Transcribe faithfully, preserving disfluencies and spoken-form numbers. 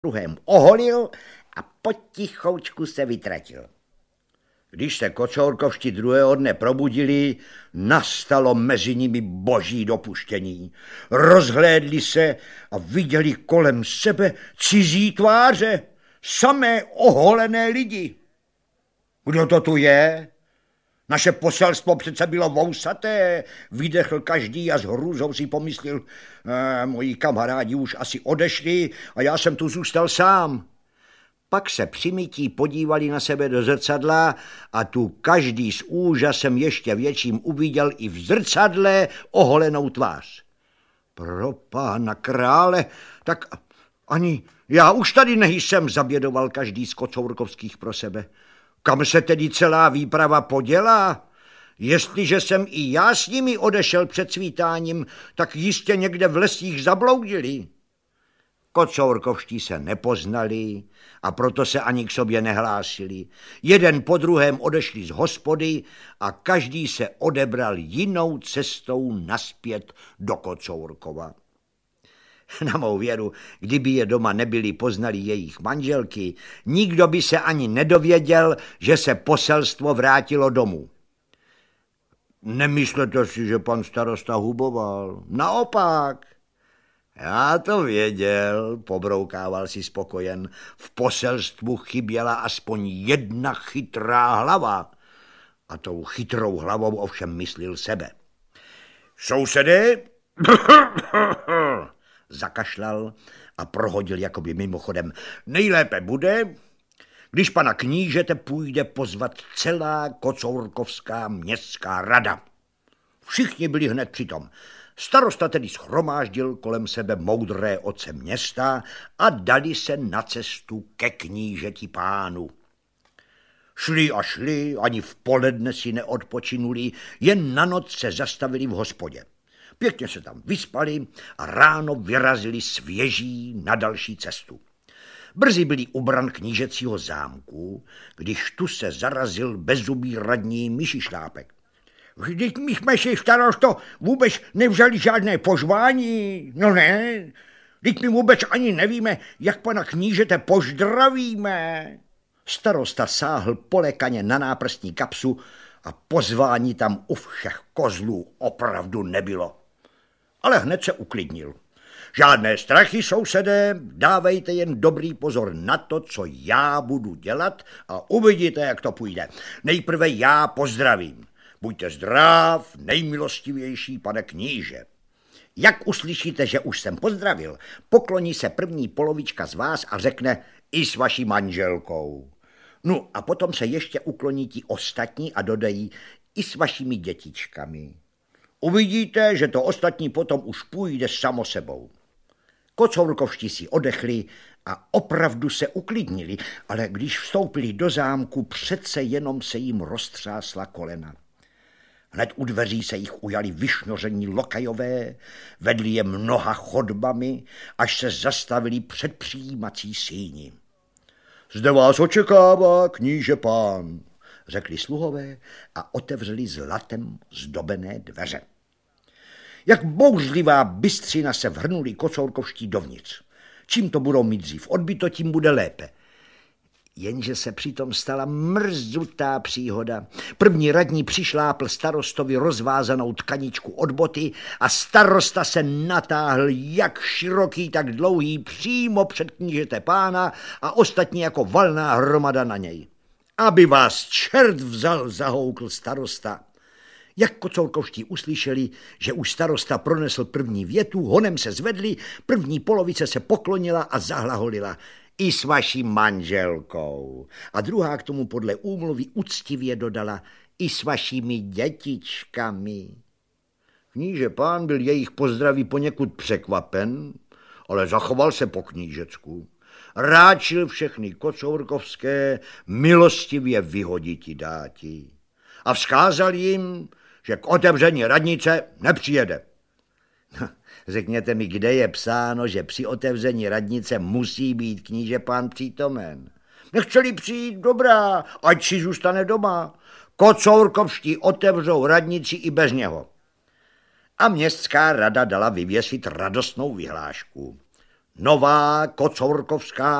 druhém oholil a potichoučku se vytratil. Když se kocourkovští druhého dne probudili, nastalo mezi nimi boží dopuštění. Rozhlédli se a viděli kolem sebe cizí tváře, samé oholené lidi. Kdo to tu je? Naše poselstvo přece bylo vousaté, vydechl každý a s hrůzou si pomyslel, eh, moji kamarádi už asi odešli a já jsem tu zůstal sám. Pak se přimytí podívali na sebe do zrcadla a tu každý s úžasem ještě větším uviděl i v zrcadle oholenou tvář. Pro pána krále, tak ani já už tady nejsem, zabědoval každý z kocourkovských pro sebe. Kam se tedy celá výprava podělá? Jestliže jsem i já s nimi odešel před svítáním, tak jistě někde v lesích zabloudili. Kocourkovští se nepoznali a proto se ani k sobě nehlásili. Jeden po druhém odešli z hospody a každý se odebral jinou cestou naspět do Kocourkova. Na mou věru, kdyby je doma nebyli poznali jejich manželky, nikdo by se ani nedověděl, že se poselstvo vrátilo domů. Nemyslete si, že pan starosta huboval. Naopak. Já to věděl, pobroukával si spokojen. V poselstvu chyběla aspoň jedna chytrá hlava. A tou chytrou hlavou ovšem myslil sebe. Sousedy, zakašlal a prohodil jakoby mimochodem. Nejlépe bude, když pana knížete půjde pozvat celá kocourkovská městská rada. Všichni byli hned přitom. Starosta tedy shromáždil kolem sebe moudré otce města a dali se na cestu ke knížeti pánu. Šli a šli, ani v poledne si neodpočinuli, jen na noc se zastavili v hospodě. Pěkně se tam vyspali a ráno vyrazili svěží na další cestu. Brzy byli u bran knížecího zámku, když tu se zarazil bezzubý radní Myšišlápek. Vždyť my jsme si, starosto, vůbec nevzali žádné pozvání. No ne, vždyť my vůbec ani nevíme, jak pana knížete pozdravíme. Starosta sáhl polekaně na náprstní kapsu a pozvání tam u všech kozlů opravdu nebylo. Ale hned se uklidnil. Žádné strachy, sousedé, dávejte jen dobrý pozor na to, co já budu dělat a uvidíte, jak to půjde. Nejprve já pozdravím. Buďte zdrav, nejmilostivější pane kníže. Jak uslyšíte, že už jsem pozdravil, pokloní se první polovička z vás a řekne i s vaší manželkou. No a potom se ještě ukloní ti ostatní a dodají i s vašimi dětičkami. Uvidíte, že to ostatní potom už půjde samo sebou. Kocourkovští si odechli a opravdu se uklidnili, ale když vstoupili do zámku, přece jenom se jim roztřásla kolena. Hned u dveří se jich ujali vyšnoření lokajové, vedli je mnoha chodbami, až se zastavili před přijímací síni. Zde vás očekává kníže pán, řekli sluhové a otevřeli zlatem zdobené dveře. Jak bouřlivá bystřina se vrhnuli kocourkovští dovnitř. Čím to budou mít dřív odbyto, tím bude lépe. Jenže se přitom stala mrzutá příhoda. První radní přišlápl starostovi rozvázanou tkaničku od boty a starosta se natáhl jak široký, tak dlouhý přímo před knížete pána a ostatní jako valná hromada na něj. Aby vás čert vzal, zahoukl starosta. Jak kocourkovští uslyšeli, že už starosta pronesl první větu, honem se zvedli, první polovice se poklonila a zahlaholila. I s vaší manželkou. A druhá k tomu podle úmluvy uctivě dodala i s vašimi dětičkami. Kníže pán byl jejich pozdraví poněkud překvapen, ale zachoval se po knížecku. Ráčil všechny kocourkovské milostivě vyhoditi dáti. A vzkázal jim, že k otevření radnice nepřijede. Řekněte mi, kde je psáno, že při otevření radnice musí být kníže pán přítomen. Nechceli přijít, dobrá, ať si zůstane doma. Kocourkovští otevřou radnici i bez něho. A městská rada dala vyvěsit radostnou vyhlášku. Nová kocourkovská